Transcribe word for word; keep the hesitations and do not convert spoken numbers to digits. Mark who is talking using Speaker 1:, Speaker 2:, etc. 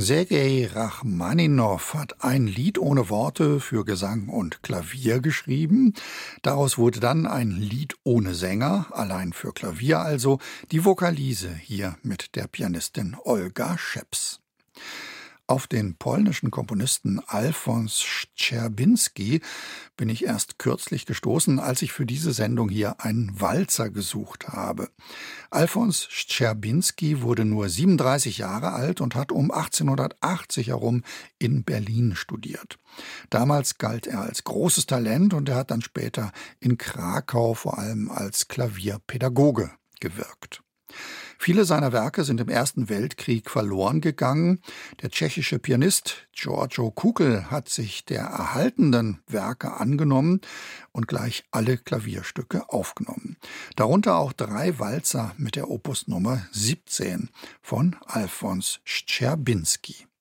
Speaker 1: Sergei Rachmaninow hat ein Lied ohne Worte für Gesang und Klavier geschrieben. Daraus wurde dann ein Lied ohne Sänger, allein für Klavier also, die Vokalise hier mit der Pianistin Olga Scheps. Auf den polnischen Komponisten Alfons Szczerbinski bin ich erst kürzlich gestoßen, als ich für diese Sendung hier einen Walzer gesucht habe. Alfons Szczerbinski wurde nur siebenunddreißig Jahre alt und hat um achtzehnhundertachtzig herum in Berlin studiert. Damals galt er als großes Talent und er hat dann später in Krakau vor allem als Klavierpädagoge gewirkt. Viele seiner Werke sind im Ersten Weltkrieg verloren gegangen. Der tschechische Pianist Giorgio Kukl hat sich der erhaltenen Werke angenommen und gleich alle Klavierstücke aufgenommen. Darunter auch drei Walzer mit der Opus Nummer siebzehn von Alfons Szczerbinski.